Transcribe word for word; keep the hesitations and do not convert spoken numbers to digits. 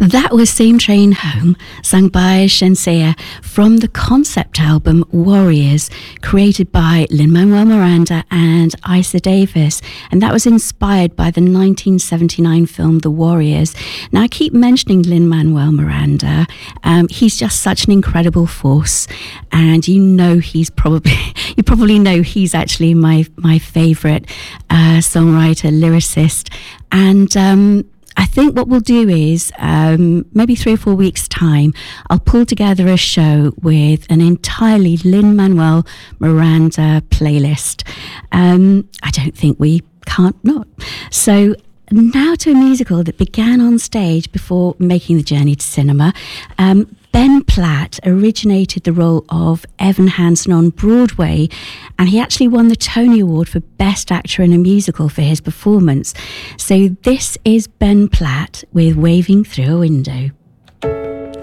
That was Same Train Home, sung by Shenseea from the concept album Warriors, created by Lin-Manuel Miranda and Isa Davis. And that was inspired by the nineteen seventy-nine film The Warriors. Now, I keep mentioning Lin-Manuel Miranda. Um, he's just such an incredible force. And you know he's probably, you probably know he's actually my, my favourite uh, songwriter, lyricist. And um I think what we'll do is um, maybe three or four weeks' time, I'll pull together a show with an entirely Lin-Manuel Miranda playlist. Um, I don't think we can't not. So now to a musical that began on stage before making the journey to cinema. Um, Ben Platt originated the role of Evan Hansen on Broadway, and he actually won the Tony Award for Best Actor in a Musical for his performance. So this is Ben Platt with Waving Through a Window.